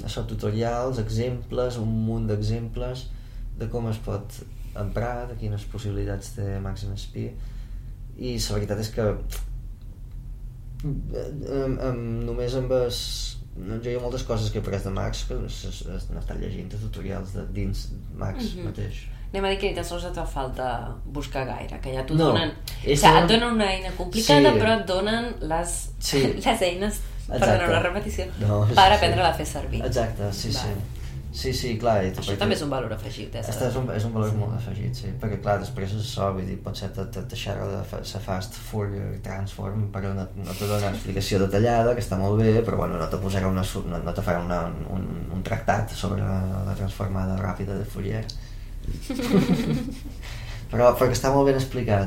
això, tutorials, exemples, un munt d'exemples de com es pot emprar, de quines possibilitats té MaxMSP, i la veritat és que només amb jo hi ha moltes coses que he après de Max que n'estan llegint de tutorials de dins Max mateix. Anem a dir que ni tan sols et fa falta buscar gaire, que ja t'ho No, donen. Et donen una eina complicada, però et donen les eines, perdona, la repetició, per aprendre-la a fer servir. Exacte, sí, clar. Això també és un valor afegit. És un valor molt afegit, sí, perquè clar, després és això, vull dir, potser te deixarà de la fast Fourier transform, però no te dona una explicació detallada, que està molt bé, però bueno, no te posarà no te farà un tractat sobre la transformada ràpida de Fourier. però que està molt ben explicat,